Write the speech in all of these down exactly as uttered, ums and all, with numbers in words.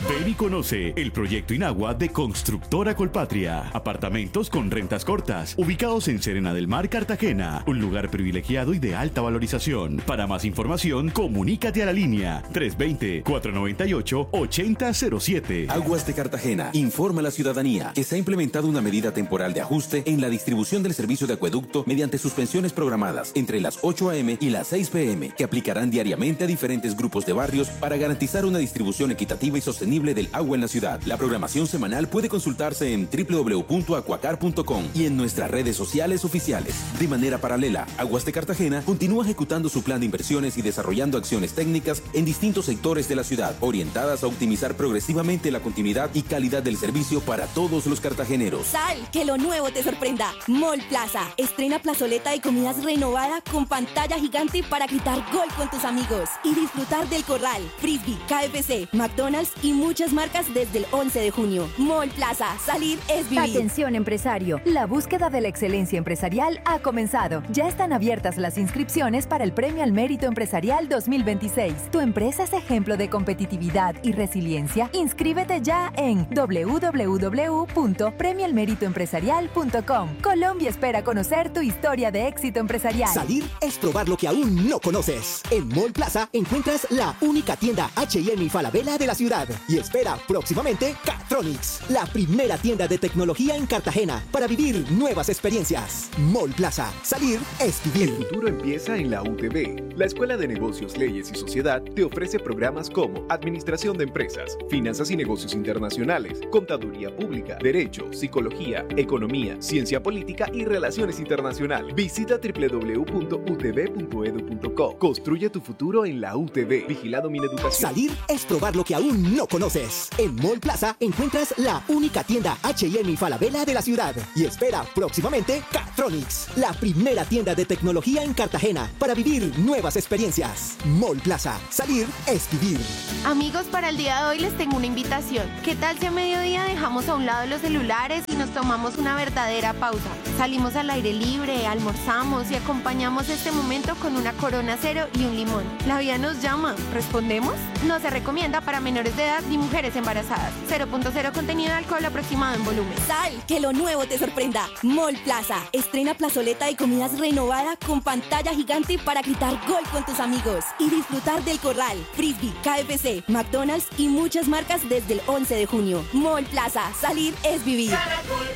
Ven y conoce el proyecto Inagua de Constructora Colpatria. Apartamentos con rentas cortas, ubicados en Serena del Mar, Cartagena. Un lugar privilegiado y de alta valorización. Para más información, comunícate a la línea tres dos cero, cuatro nueve ocho, ocho cero cero siete. Aguas de Cartagena informa a la ciudadanía que se ha implementado una medida temporal de ajuste en la distribución del servicio de acueducto mediante suspensiones programadas entre las ocho a eme y las seis pe eme, que aplicarán diariamente a diferentes grupos de barrios para garantizar una distribución equitativa y sostenible del agua en la ciudad. La programación semanal puede consultarse en doble u doble u doble u punto acuacar punto com y en nuestras redes sociales oficiales. De manera paralela, Aguas de Cartagena continúa ejecutando su plan de inversiones y desarrollando acciones técnicas en distintos sectores de la ciudad, orientadas a optimizar progresivamente la continuidad y calidad del servicio para todos los cartageneros. Sal, que lo nuevo te sorprenda. Mall Plaza estrena plazoleta de comidas renovada con pantalla gigante para gritar gol con tus amigos y disfrutar del Corral, Frisbee, ka efe ce, McDonald's y muchas marcas desde el once de junio. Mall Plaza, salir es vivir. Atención empresario, la búsqueda de la excelencia empresarial ha comenzado. Ya están abiertas las inscripciones para el Premio al Mérito Empresarial dos mil veintiséis. ¿Tu empresa es ejemplo de competitividad y resiliencia? Inscríbete ya en doble u doble u doble u punto premio al mérito empresarial punto com. Colombia espera conocer tu historia de éxito empresarial. Salir es probar lo que aún no conoces. En Mall Plaza encuentras la única tienda hache y eme y Falabella de la ciudad. Y espera próximamente Catronics, la primera tienda de tecnología en Cartagena para vivir nuevas experiencias. Mall Plaza, salir es vivir. El futuro empieza en la u te be. La Escuela de Negocios, Leyes y Sociedad te ofrece programas como Administración de Empresas, Finanzas y Negocios Internacionales, Contaduría Pública, Derecho, Psicología, Economía, Ciencia Política y Relaciones Internacionales. Visita doble u doble u doble u punto u te be punto edu punto co. Construye tu futuro en la u te be. Vigilado Mineducación. Salir es probar lo que aún no conoces. En Mall Plaza encuentras la única tienda hache y eme y Falabella de la ciudad. Y espera próximamente Catronics, la primera tienda de tecnología en Cartagena para vivir nuevas experiencias. Mall Plaza, salir es vivir. Amigos, para el día de hoy les tengo una invitación. ¿Qué tal si a mediodía dejamos a un lado los celulares y nos tomamos una verdadera pausa? Salimos al aire libre, almorzamos y acompañamos este momento con una Corona Cero y un limón. La vida nos llama. ¿Respondemos? No se recomienda para menores de edad ni mujeres embarazadas. cero punto cero contenido de alcohol aproximado en volumen. Sal, que lo nuevo te sorprenda. Mall Plaza estrena plazoleta de comidas renovada con pantalla gigante para gritar gol con tus amigos y disfrutar del Corral, Frisbee, ka efe ce, McDonald's y muchas marcas desde el once de junio. Mall Plaza, salir es vivir. Caracol.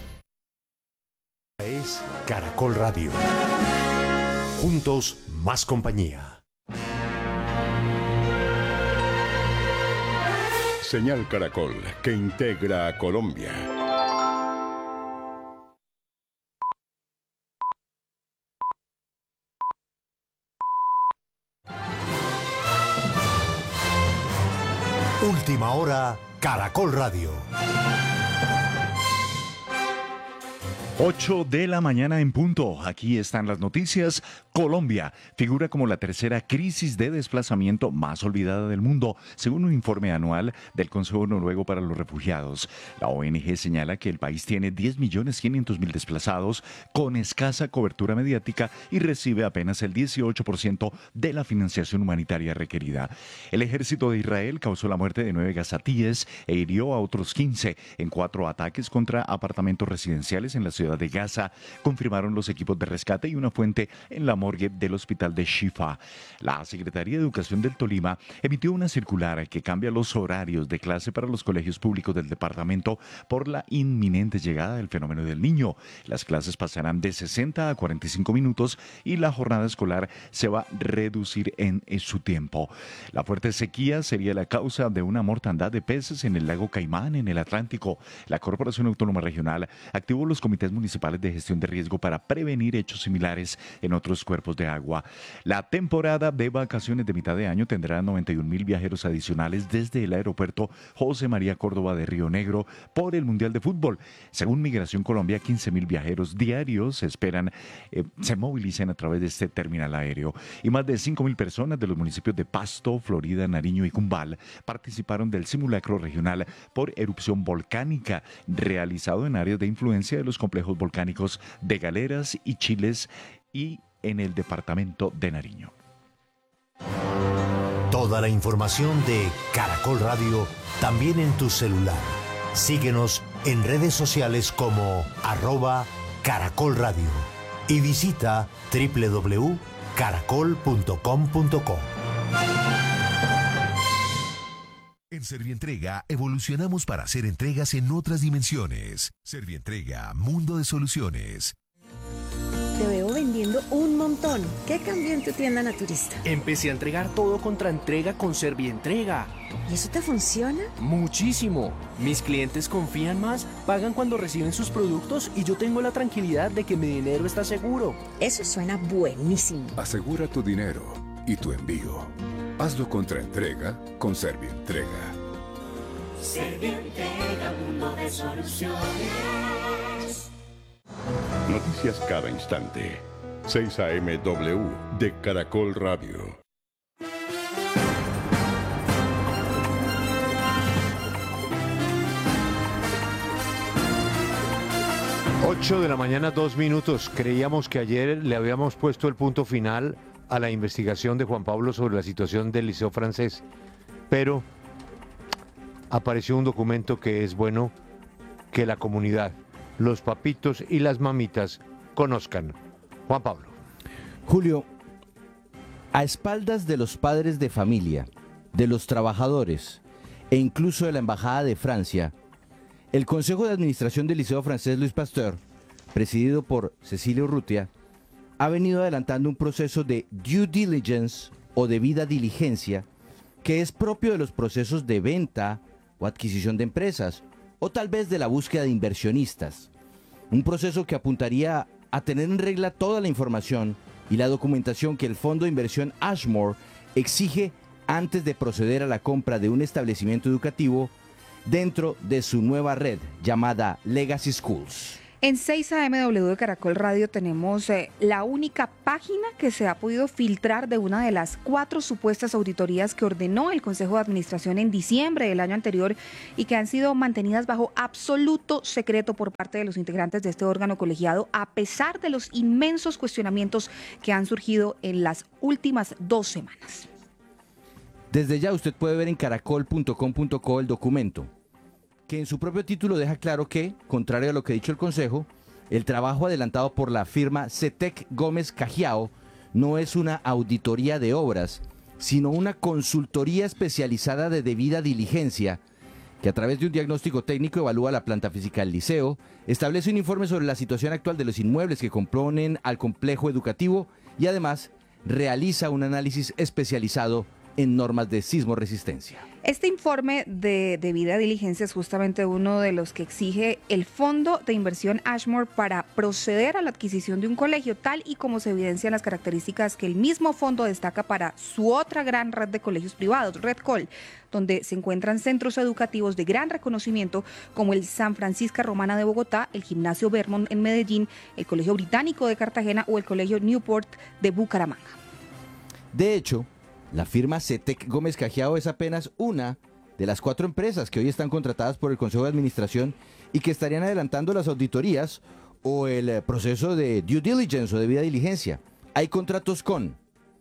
Es Caracol Radio. Juntos, más compañía. Señal Caracol, que integra a Colombia. Última hora, Caracol Radio. ocho de la mañana en punto. Aquí están las noticias. Colombia figura como la tercera crisis de desplazamiento más olvidada del mundo, según un informe anual del Consejo Noruego para los Refugiados. La o ene ge señala que el país tiene diez millones quinientos mil desplazados con escasa cobertura mediática y recibe apenas el dieciocho por ciento de la financiación humanitaria requerida. El ejército de Israel causó la muerte de nueve gazatíes e hirió a otros quince en cuatro ataques contra apartamentos residenciales en la ciudad de Gaza, confirmaron los equipos de rescate y una fuente en la morgue del hospital de Shifa. La Secretaría de Educación del Tolima emitió una circular que cambia los horarios de clase para los colegios públicos del departamento por la inminente llegada del fenómeno del Niño. Las clases pasarán de sesenta a cuarenta y cinco minutos y la jornada escolar se va a reducir en su tiempo. La fuerte sequía sería la causa de una mortandad de peces en el lago Caimán, en el Atlántico. La Corporación Autónoma Regional activó los comités municipales de gestión de riesgo para prevenir hechos similares en otros cuerpos de agua. La temporada de vacaciones de mitad de año tendrá noventa y un mil viajeros adicionales desde el aeropuerto José María Córdoba de Río Negro por el Mundial de Fútbol. Según Migración Colombia, quince mil viajeros diarios se esperan eh, se movilicen a través de este terminal aéreo. Y más de cinco mil personas de los municipios de Pasto, Florida, Nariño y Cumbal participaron del simulacro regional por erupción volcánica realizado en áreas de influencia de los complejos volcánicos de Galeras y Chiles y en el departamento de Nariño. Toda la información de Caracol Radio también en tu celular. Síguenos en redes sociales como arroba Caracol Radio y visita doble u doble u doble u punto caracol punto com punto co. En Servientrega evolucionamos para hacer entregas en otras dimensiones. Servientrega, mundo de soluciones. Te veo vendiendo un montón. ¿Qué cambió en tu tienda naturista? Empecé a entregar todo contra entrega con Servientrega. ¿Y eso te funciona? Muchísimo. Mis clientes confían más, pagan cuando reciben sus productos y yo tengo la tranquilidad de que mi dinero está seguro. Eso suena buenísimo. Asegura tu dinero y tu envío. Hazlo contra entrega con Servientrega. Servientrega, mundo de soluciones. Noticias cada instante. seis A M W de Caracol Radio. ocho de la mañana, dos minutos. Creíamos que ayer le habíamos puesto el punto final a la investigación de Juan Pablo sobre la situación del Liceo Francés, pero apareció un documento que es bueno que la comunidad, los papitos y las mamitas conozcan. Juan Pablo. Julio, a espaldas de los padres de familia, de los trabajadores e incluso de la Embajada de Francia, el Consejo de Administración del Liceo Francés Louis Pasteur, presidido por Cecilio Urrutia, ha venido adelantando un proceso de due diligence o debida diligencia que es propio de los procesos de venta o adquisición de empresas, o tal vez de la búsqueda de inversionistas. Un proceso que apuntaría a tener en regla toda la información y la documentación que el fondo de inversión Ashmore exige antes de proceder a la compra de un establecimiento educativo dentro de su nueva red llamada Legacy Schools. En seis A M W de Caracol Radio tenemos eh, la única página que se ha podido filtrar de una de las cuatro supuestas auditorías que ordenó el Consejo de Administración en diciembre del año anterior y que han sido mantenidas bajo absoluto secreto por parte de los integrantes de este órgano colegiado, a pesar de los inmensos cuestionamientos que han surgido en las últimas dos semanas. Desde ya usted puede ver en caracol punto com punto co el documento, que en su propio título deja claro que, contrario a lo que ha dicho el Consejo, el trabajo adelantado por la firma Cetec Gómez Cajiao no es una auditoría de obras, sino una consultoría especializada de debida diligencia, que a través de un diagnóstico técnico evalúa la planta física del liceo, establece un informe sobre la situación actual de los inmuebles que componen al complejo educativo y además realiza un análisis especializado en normas de sismoresistencia. Este informe de debida diligencia es justamente uno de los que exige el Fondo de Inversión Ashmore para proceder a la adquisición de un colegio, tal y como se evidencian las características que el mismo fondo destaca para su otra gran red de colegios privados, RedCol, donde se encuentran centros educativos de gran reconocimiento como el San Francisco Romana de Bogotá, el Gimnasio Vermont en Medellín, el Colegio Británico de Cartagena o el Colegio Newport de Bucaramanga. De hecho, la firma Cetec Gómez Cajiao es apenas una de las cuatro empresas que hoy están contratadas por el Consejo de Administración y que estarían adelantando las auditorías o el proceso de due diligence o debida diligencia. Hay contratos con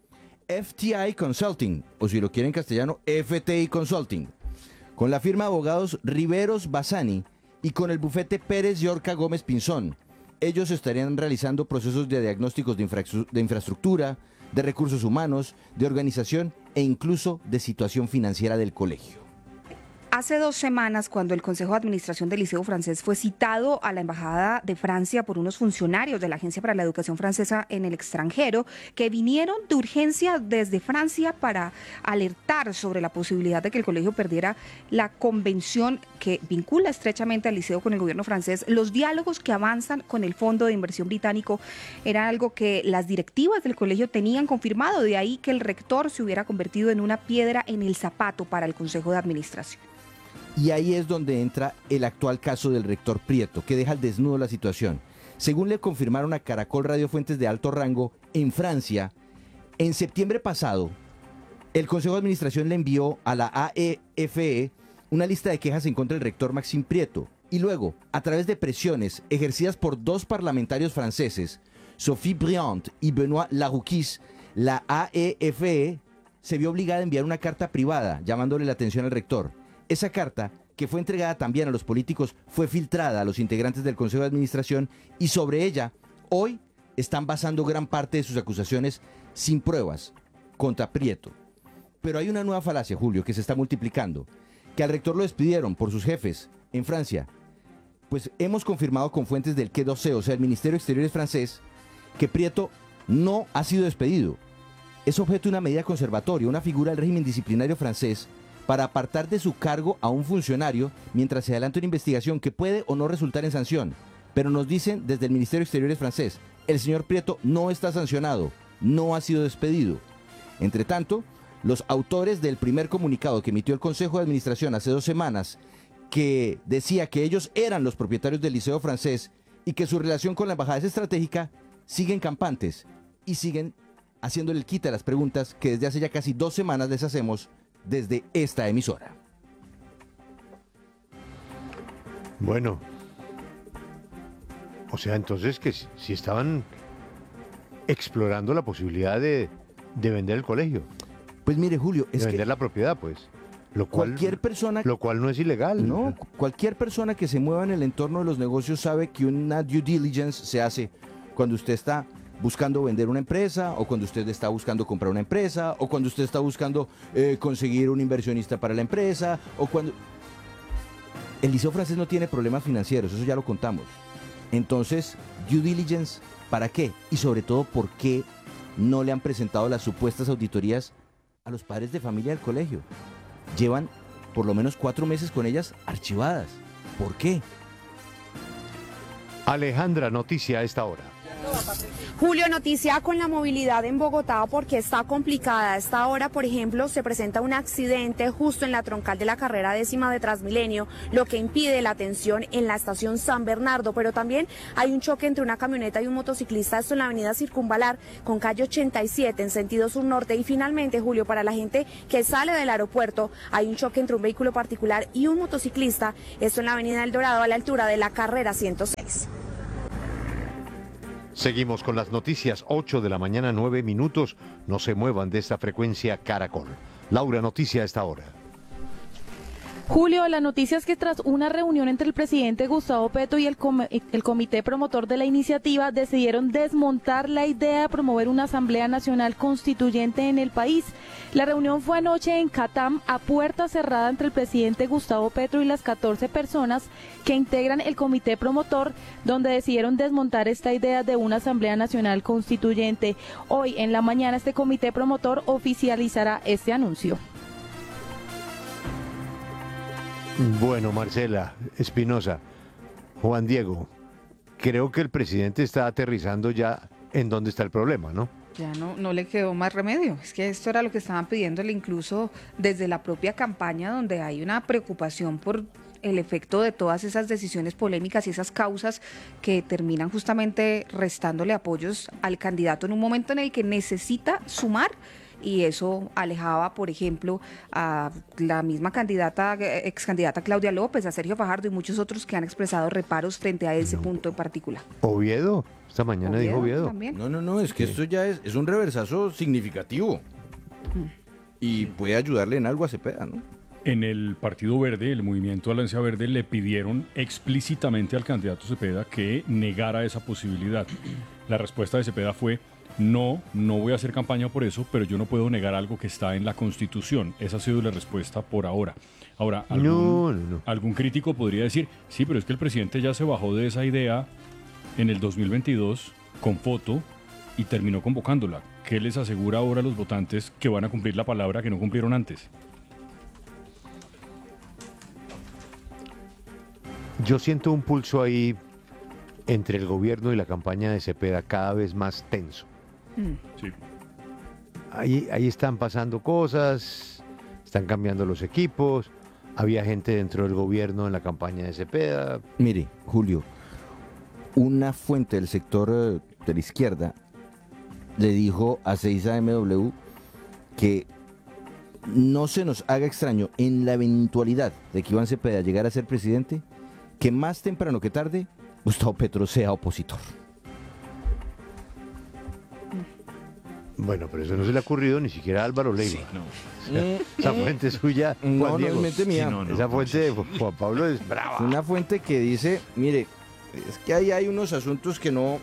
F T I Consulting, o si lo quieren en castellano, F T I Consulting, con la firma de abogados Riveros Bassani y con el bufete Pérez y Orca Gómez Pinzón. Ellos estarían realizando procesos de diagnósticos de, infra de infraestructura, de recursos humanos, de organización e incluso de situación financiera del colegio. Hace dos semanas, cuando el Consejo de Administración del Liceo Francés fue citado a la Embajada de Francia por unos funcionarios de la Agencia para la Educación Francesa en el extranjero, que vinieron de urgencia desde Francia para alertar sobre la posibilidad de que el colegio perdiera la convención que vincula estrechamente al liceo con el gobierno francés, los diálogos que avanzan con el Fondo de Inversión Británico era algo que las directivas del colegio tenían confirmado, de ahí que el rector se hubiera convertido en una piedra en el zapato para el Consejo de Administración. Y ahí es donde entra el actual caso del rector Prieto, que deja al desnudo la situación. Según le confirmaron a Caracol Radio fuentes de alto rango en Francia, en septiembre pasado, el Consejo de Administración le envió a la A E F E una lista de quejas en contra del rector Maxime Prieto. Y luego, a través de presiones ejercidas por dos parlamentarios franceses, Sophie Briand y Benoît Larouquis, la A E F E se vio obligada a enviar una carta privada llamándole la atención al rector. Esa carta, que fue entregada también a los políticos, fue filtrada a los integrantes del Consejo de Administración y sobre ella, hoy, están basando gran parte de sus acusaciones sin pruebas contra Prieto. Pero hay una nueva falacia, Julio, que se está multiplicando, que al rector lo despidieron por sus jefes en Francia. Pues hemos confirmado con fuentes del Quai d'Orsay, o sea, el Ministerio de Exteriores francés, que Prieto no ha sido despedido. Es objeto de una medida conservatoria, una figura del régimen disciplinario francés para apartar de su cargo a un funcionario mientras se adelanta una investigación que puede o no resultar en sanción. Pero nos dicen desde el Ministerio de Exteriores francés, el señor Prieto no está sancionado, no ha sido despedido. Entre tanto, los autores del primer comunicado que emitió el Consejo de Administración hace dos semanas, que decía que ellos eran los propietarios del Liceo francés y que su relación con la embajada es estratégica, siguen campantes y siguen haciéndole el quite a las preguntas que desde hace ya casi dos semanas les hacemos desde esta emisora. Bueno, o sea, entonces que si, si estaban explorando la posibilidad de, de vender el colegio. Pues mire, Julio, es de vender que la propiedad, pues. Lo cual, cualquier persona, lo cual no es ilegal. No, cualquier persona que se mueva en el entorno de los negocios sabe que una due diligence se hace cuando usted está buscando vender una empresa, o cuando usted está buscando comprar una empresa, o cuando usted está buscando eh, conseguir un inversionista para la empresa, o cuando... El Liceo francés no tiene problemas financieros, eso ya lo contamos. Entonces, due diligence, ¿para qué? Y sobre todo, ¿por qué no le han presentado las supuestas auditorías a los padres de familia del colegio? Llevan por lo menos cuatro meses con ellas archivadas. ¿Por qué? Alejandra, noticia a esta hora. Julio, noticia con la movilidad en Bogotá porque está complicada. A esta hora, por ejemplo, se presenta un accidente justo en la troncal de la carrera décima de Transmilenio, lo que impide la atención en la estación San Bernardo, pero también hay un choque entre una camioneta y un motociclista, esto en la avenida Circunvalar con calle ochenta y siete en sentido sur-norte. Y finalmente, Julio, para la gente que sale del aeropuerto, hay un choque entre un vehículo particular y un motociclista, esto en la avenida El Dorado a la altura de la carrera ciento seis. Seguimos con las noticias, ocho de la mañana, nueve minutos. No se muevan de esta frecuencia Caracol. Laura, noticia a esta hora. Julio, la noticia es que tras una reunión entre el presidente Gustavo Petro y el, com el comité promotor de la iniciativa, decidieron desmontar la idea de promover una Asamblea Nacional Constituyente en el país. La reunión fue anoche en Catam, a puerta cerrada entre el presidente Gustavo Petro y las catorce personas que integran el comité promotor, donde decidieron desmontar esta idea de una Asamblea Nacional Constituyente. Hoy en la mañana este comité promotor oficializará este anuncio. Bueno, Marcela Espinosa, Juan Diego, creo que el presidente está aterrizando ya en dónde está el problema, ¿no? Ya no, no le quedó más remedio. Es que esto era lo que estaban pidiéndole incluso desde la propia campaña, donde hay una preocupación por el efecto de todas esas decisiones polémicas y esas causas que terminan justamente restándole apoyos al candidato en un momento en el que necesita sumar. Y eso alejaba, por ejemplo, a la misma candidata, ex candidata Claudia López, a Sergio Fajardo y muchos otros que han expresado reparos frente a ese punto en particular. Oviedo, esta mañana Oviedo, dijo Oviedo. También. No, no, no, es que esto ya es, es un reversazo significativo. Y puede ayudarle en algo a Cepeda, ¿no? En el Partido Verde, el Movimiento de Alianza Verde, le pidieron explícitamente al candidato Cepeda que negara esa posibilidad. La respuesta de Cepeda fue: no, no voy a hacer campaña por eso, pero yo no puedo negar algo que está en la Constitución. Esa ha sido la respuesta por ahora. Ahora, algún, no, no, no. algún crítico podría decir, sí, pero es que el presidente ya se bajó de esa idea en el dos mil veintidós con foto y terminó convocándola. ¿Qué les asegura ahora a los votantes que van a cumplir la palabra que no cumplieron antes? Yo siento un pulso ahí entre el gobierno y la campaña de Cepeda cada vez más tenso. Sí. Ahí, ahí están pasando cosas, están cambiando los equipos, había gente dentro del gobierno en la campaña de Cepeda. Mire, Julio, una fuente del sector eh, de la izquierda le dijo a seis A M W que no se nos haga extraño en la eventualidad de que Iván Cepeda llegara a ser presidente, que más temprano que tarde Gustavo Petro sea opositor. Bueno, pero eso no se le ha ocurrido ni siquiera a Álvaro Leiva. Sí, no. O sea, esa fuente es suya, Juan No, no Diego. es mente mía. Sí, no, no, esa fuente de Juan Pablo es brava. Una fuente que dice, mire, es que ahí hay unos asuntos que no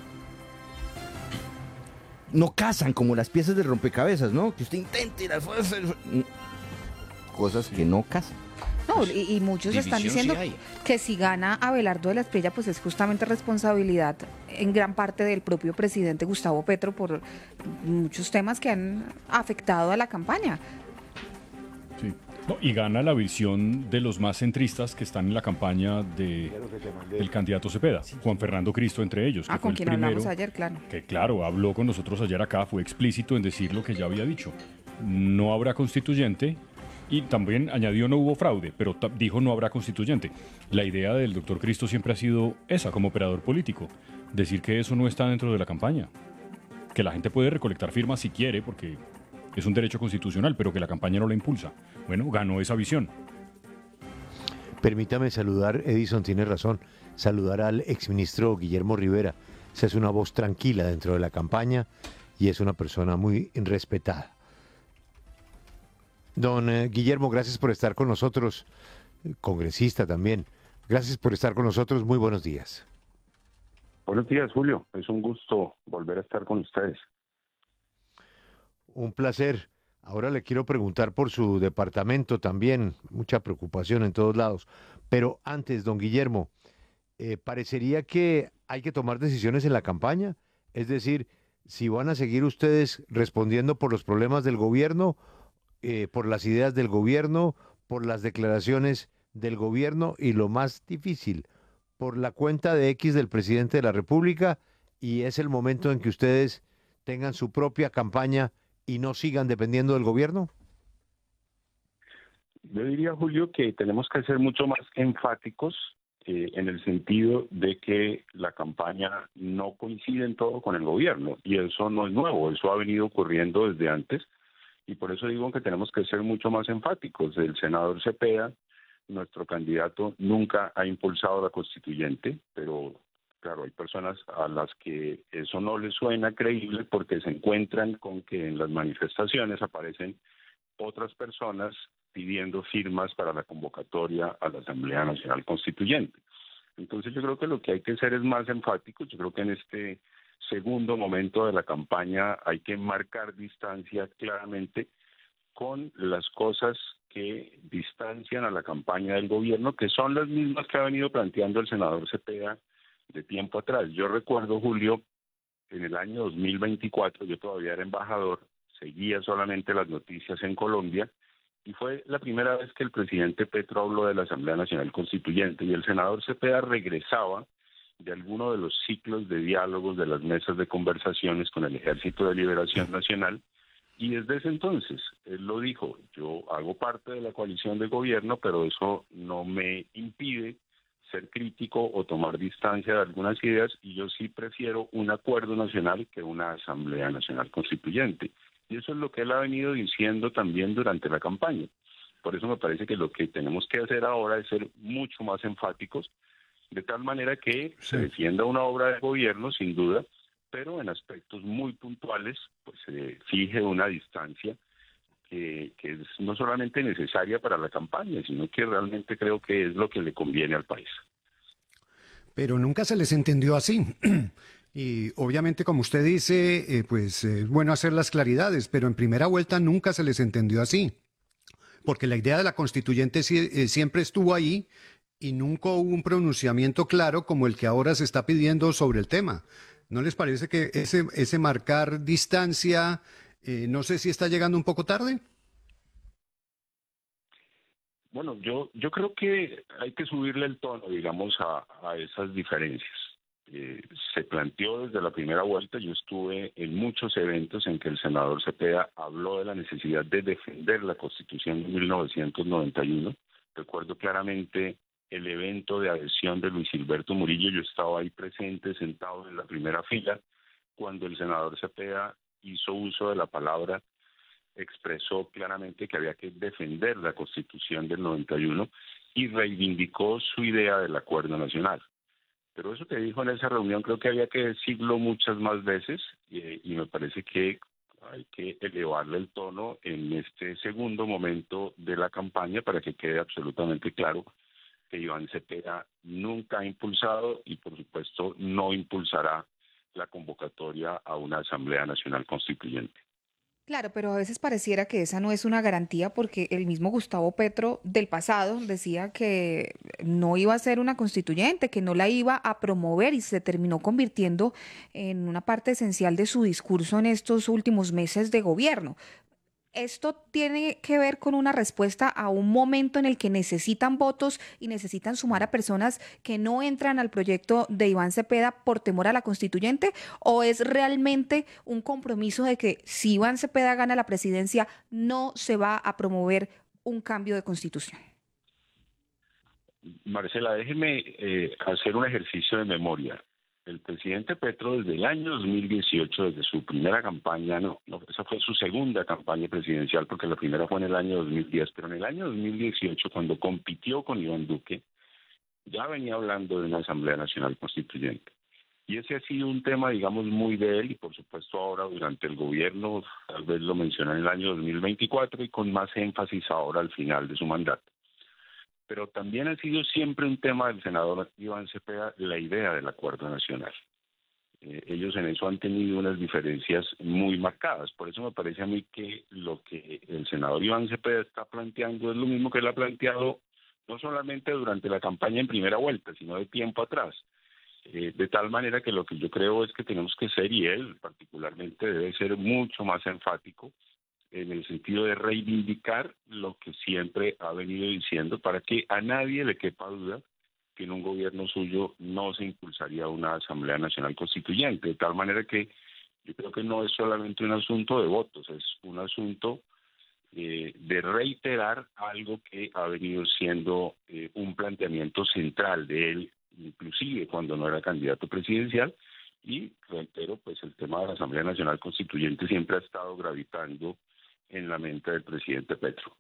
no casan como las piezas de rompecabezas, ¿no? Que usted intente y las fuerzas, cosas que no casan. No, y, y muchos están diciendo sí que si gana Abelardo de la Espriella, pues es justamente responsabilidad en gran parte del propio presidente Gustavo Petro por muchos temas que han afectado a la campaña. Sí. No, y gana la visión de los más centristas que están en la campaña de, del candidato Cepeda, Juan Fernando Cristo entre ellos. Que Ah, fue con el quien primero, hablamos ayer, claro. Que claro, habló con nosotros ayer acá, fue explícito en decir lo que ya había dicho. No habrá constituyente. Y también añadió no hubo fraude, pero dijo no habrá constituyente. La idea del doctor Cristo siempre ha sido esa como operador político, decir que eso no está dentro de la campaña, que la gente puede recolectar firmas si quiere porque es un derecho constitucional, pero que la campaña no la impulsa. Bueno, ganó esa visión. Permítame saludar, Edison tiene razón, saludar al exministro Guillermo Rivera. Esa es una voz tranquila dentro de la campaña y es una persona muy respetada. Don eh, Guillermo, gracias por estar con nosotros, congresista también. Gracias por estar con nosotros, muy buenos días. Buenos días, Julio. Es un gusto volver a estar con ustedes. Un placer. Ahora le quiero preguntar por su departamento también, mucha preocupación en todos lados. Pero antes, don Guillermo, eh, parecería que hay que tomar decisiones en la campaña, es decir, si van a seguir ustedes respondiendo por los problemas del gobierno, Eh, por las ideas del gobierno, por las declaraciones del gobierno y lo más difícil, por la cuenta de X del presidente de la República, y es el momento en que ustedes tengan su propia campaña y no sigan dependiendo del gobierno? Yo diría, Julio, que tenemos que ser mucho más enfáticos eh, en el sentido de que la campaña no coincide en todo con el gobierno, y eso no es nuevo, eso ha venido ocurriendo desde antes. Y por eso digo que tenemos que ser mucho más enfáticos. El senador Cepeda, nuestro candidato, nunca ha impulsado la constituyente, pero claro, hay personas a las que eso no les suena creíble porque se encuentran con que en las manifestaciones aparecen otras personas pidiendo firmas para la convocatoria a la Asamblea Nacional Constituyente. Entonces yo creo que lo que hay que ser es más enfáticos. Yo creo que en este segundo momento de la campaña hay que marcar distancia claramente con las cosas que distancian a la campaña del gobierno, que son las mismas que ha venido planteando el senador Cepeda de tiempo atrás. Yo recuerdo, Julio, en el año dos mil veinticuatro, yo todavía era embajador, seguía solamente las noticias en Colombia, y fue la primera vez que el presidente Petro habló de la Asamblea Nacional Constituyente, y el senador Cepeda regresaba de alguno de los ciclos de diálogos de las mesas de conversaciones con el Ejército de Liberación Nacional, y desde ese entonces él lo dijo: yo hago parte de la coalición de gobierno, pero eso no me impide ser crítico o tomar distancia de algunas ideas, y yo sí prefiero un acuerdo nacional que una Asamblea Nacional Constituyente. Y eso es lo que él ha venido diciendo también durante la campaña. Por eso me parece que lo que tenemos que hacer ahora es ser mucho más enfáticos, de tal manera que sí. se defienda una obra de gobierno, sin duda, pero en aspectos muy puntuales, pues se fije una distancia que, que es no solamente necesaria para la campaña, sino que realmente creo que es lo que le conviene al país. Pero nunca se les entendió así. Y obviamente, como usted dice, eh, pues es eh, bueno hacer las claridades, pero en primera vuelta nunca se les entendió así. Porque la idea de la constituyente si, eh, siempre estuvo ahí, y nunca hubo un pronunciamiento claro como el que ahora se está pidiendo sobre el tema. ¿No les parece que ese, ese marcar distancia, eh, no sé si está llegando un poco tarde? Bueno, yo, yo creo que hay que subirle el tono, digamos, a, a esas diferencias. Eh, se planteó desde la primera vuelta, yo estuve en muchos eventos en que el senador Cepeda habló de la necesidad de defender la Constitución de mil novecientos noventa y uno. Recuerdo claramente el evento de adhesión de Luis Gilberto Murillo, yo estaba ahí presente, sentado en la primera fila, cuando el senador Cepeda hizo uso de la palabra, expresó claramente que había que defender la Constitución del noventa y uno y reivindicó su idea del acuerdo nacional. Pero eso que dijo en esa reunión creo que había que decirlo muchas más veces, y, y me parece que hay que elevarle el tono en este segundo momento de la campaña para que quede absolutamente claro que Iván Cepeda nunca ha impulsado y por supuesto no impulsará la convocatoria a una Asamblea Nacional Constituyente. Claro, pero a veces pareciera que esa no es una garantía porque el mismo Gustavo Petro del pasado decía que no iba a ser una constituyente, que no la iba a promover y se terminó convirtiendo en una parte esencial de su discurso en estos últimos meses de gobierno. Esto tiene que ver con una respuesta a un momento en el que necesitan votos y necesitan sumar a personas que no entran al proyecto de Iván Cepeda por temor a la constituyente, o es realmente un compromiso de que si Iván Cepeda gana la presidencia no se va a promover un cambio de constitución. Marcela, déjeme eh, hacer un ejercicio de memoria. El presidente Petro desde el año dos mil dieciocho, desde su primera campaña, no, no, esa fue su segunda campaña presidencial porque la primera fue en el año dos mil diez, pero en el año dos mil dieciocho, cuando compitió con Iván Duque, ya venía hablando de una Asamblea Nacional Constituyente. Y ese ha sido un tema, digamos, muy de él y por supuesto ahora durante el gobierno, tal vez lo mencionó en el año dos mil veinticuatro y con más énfasis ahora al final de su mandato. Pero también ha sido siempre un tema del senador Iván Cepeda la idea del acuerdo nacional. Eh, ellos en eso han tenido unas diferencias muy marcadas. Por eso me parece a mí que lo que el senador Iván Cepeda está planteando es lo mismo que él ha planteado no solamente durante la campaña en primera vuelta, sino de tiempo atrás. Eh, de tal manera que lo que yo creo es que tenemos que ser, y él particularmente debe ser mucho más enfático, en el sentido de reivindicar lo que siempre ha venido diciendo para que a nadie le quepa duda que en un gobierno suyo no se impulsaría una Asamblea Nacional Constituyente, de tal manera que yo creo que no es solamente un asunto de votos, es un asunto eh, de reiterar algo que ha venido siendo eh, un planteamiento central de él, inclusive cuando no era candidato presidencial, y reitero, pues el tema de la Asamblea Nacional Constituyente siempre ha estado gravitando en la mente del presidente Petro.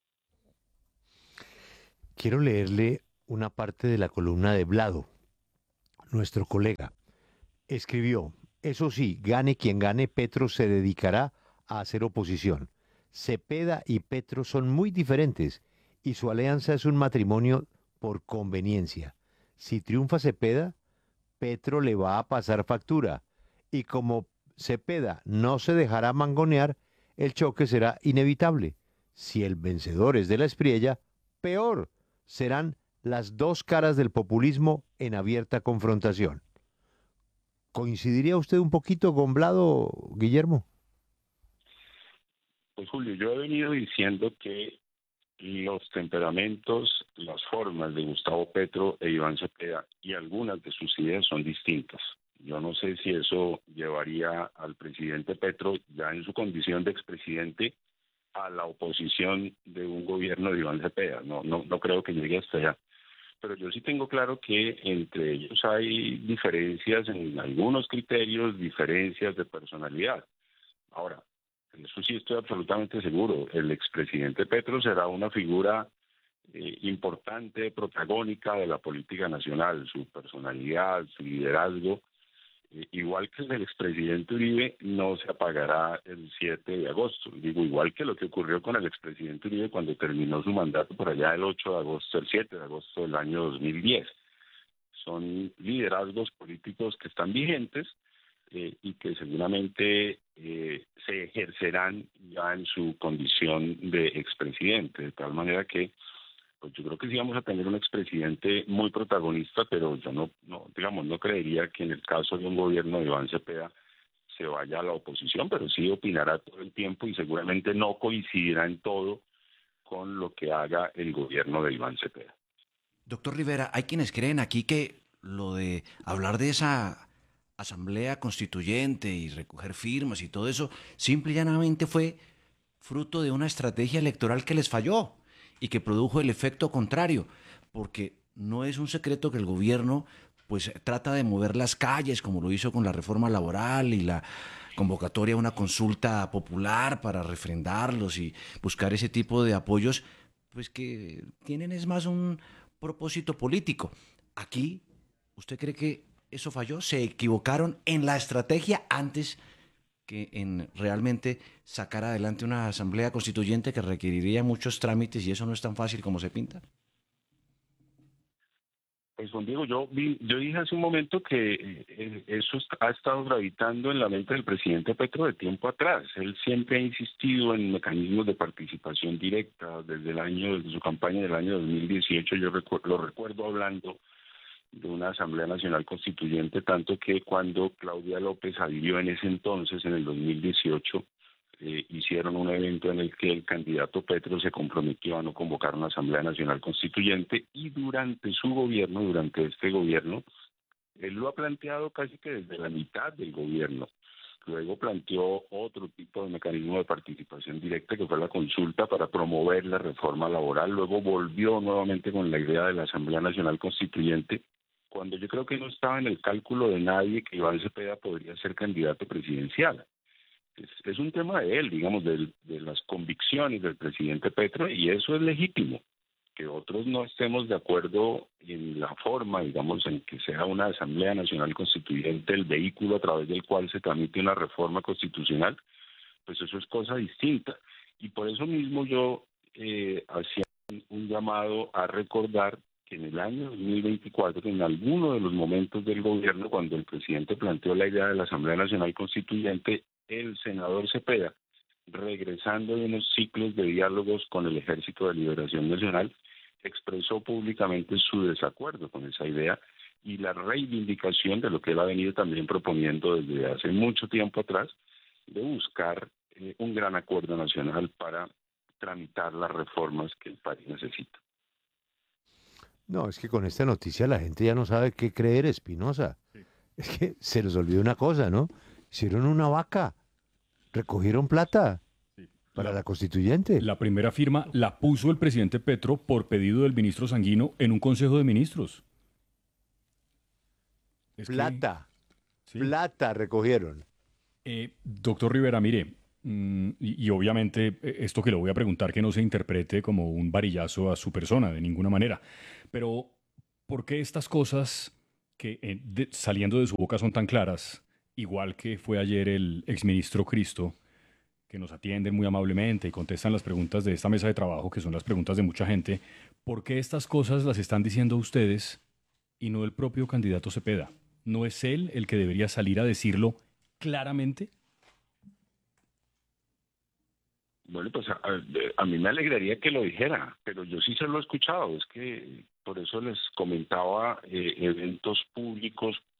Quiero leerle una parte de la columna de Vlado, nuestro colega. Escribió: eso sí, gane quien gane, Petro se dedicará a hacer oposición. Cepeda y Petro son muy diferentes y su alianza es un matrimonio por conveniencia. Si triunfa Cepeda, Petro le va a pasar factura y como Cepeda no se dejará mangonear, el choque será inevitable. Si el vencedor es de la Espriella, peor, serán las dos caras del populismo en abierta confrontación. ¿Coincidiría usted un poquito con Vlado, Guillermo? Pues Julio, yo he venido diciendo que los temperamentos, las formas de Gustavo Petro e Iván Cepeda y algunas de sus ideas son distintas. Yo no sé si eso llevaría al presidente Petro, ya en su condición de expresidente, a la oposición de un gobierno de Iván Cepeda. No, no, no creo que llegue hasta allá. Pero yo sí tengo claro que entre ellos hay diferencias en algunos criterios, diferencias de personalidad. Ahora, eso sí estoy absolutamente seguro. El expresidente Petro será una figura eh, importante, protagónica de la política nacional. Su personalidad, su liderazgo, eh, igual que el del expresidente Uribe, no se apagará el siete de agosto. Digo, igual que lo que ocurrió con el expresidente Uribe cuando terminó su mandato por allá el ocho de agosto, el siete de agosto del año dos mil diez. Son liderazgos políticos que están vigentes, Eh, y que seguramente eh, se ejercerán ya en su condición de expresidente, de tal manera que pues yo creo que sí vamos a tener un expresidente muy protagonista, pero yo no, no digamos, no creería que en el caso de un gobierno de Iván Cepeda se vaya a la oposición, pero sí opinará todo el tiempo y seguramente no coincidirá en todo con lo que haga el gobierno de Iván Cepeda. Doctor Rivera, hay quienes creen aquí que lo de hablar de esa asamblea constituyente y recoger firmas y todo eso, simple y llanamente fue fruto de una estrategia electoral que les falló y que produjo el efecto contrario, porque no es un secreto que el gobierno pues trata de mover las calles, como lo hizo con la reforma laboral y la convocatoria a una consulta popular para refrendarlos y buscar ese tipo de apoyos, pues que tienen es más un propósito político. Aquí, ¿usted cree que eso falló? ¿Se equivocaron en la estrategia antes que en realmente sacar adelante una asamblea constituyente que requeriría muchos trámites y eso no es tan fácil como se pinta? Pues Juan Diego, yo, vi, yo dije hace un momento que eh, eso ha estado gravitando en la mente del presidente Petro de tiempo atrás. Él siempre ha insistido en mecanismos de participación directa desde el año, desde su campaña del año dos mil dieciocho. Yo recu- lo recuerdo hablando de una Asamblea Nacional Constituyente, tanto que cuando Claudia López adhirió en ese entonces, en el dos mil dieciocho, eh, hicieron un evento en el que el candidato Petro se comprometió a no convocar una Asamblea Nacional Constituyente, y durante su gobierno, durante este gobierno, él lo ha planteado casi que desde la mitad del gobierno. Luego planteó otro tipo de mecanismo de participación directa, que fue la consulta para promover la reforma laboral. Luego volvió nuevamente con la idea de la Asamblea Nacional Constituyente, cuando yo creo que no estaba en el cálculo de nadie que Iván Cepeda podría ser candidato presidencial. Es, es un tema de él, digamos, de, de las convicciones del presidente Petro, y eso es legítimo. Que otros no estemos de acuerdo en la forma, digamos, en que sea una Asamblea Nacional Constituyente el vehículo a través del cual se tramite una reforma constitucional, pues eso es cosa distinta. Y por eso mismo yo eh, hacía un llamado a recordar que en el año dos mil veinticuatro, en alguno de los momentos del gobierno, cuando el presidente planteó la idea de la Asamblea Nacional Constituyente, el senador Cepeda, regresando de unos ciclos de diálogos con el Ejército de Liberación Nacional, expresó públicamente su desacuerdo con esa idea y la reivindicación de lo que él ha venido también proponiendo desde hace mucho tiempo atrás, de buscar eh, un gran acuerdo nacional para tramitar las reformas que el país necesita. No, es que con esta noticia la gente ya no sabe qué creer, Espinosa. Sí. Es que se les olvidó una cosa, ¿no? Hicieron una vaca, recogieron plata sí. para la, la constituyente. La primera firma la puso el presidente Petro por pedido del ministro Sanguino en un consejo de ministros. Es plata, que... sí. plata recogieron. Eh, doctor Rivera, mire, mmm, y, y obviamente esto que le voy a preguntar que no se interprete como un varillazo a su persona, de ninguna manera, pero ¿por qué estas cosas que eh, de, saliendo de su boca son tan claras? Igual que fue ayer el exministro Cristo, que nos atienden muy amablemente y contestan las preguntas de esta mesa de trabajo, que son las preguntas de mucha gente. ¿Por qué estas cosas las están diciendo ustedes y no el propio candidato Cepeda? ¿No es él el que debería salir a decirlo claramente? Bueno, pues a, a mí me alegraría que lo dijera, pero yo sí se lo he escuchado. Es que por eso les comentaba eh, eventos públicos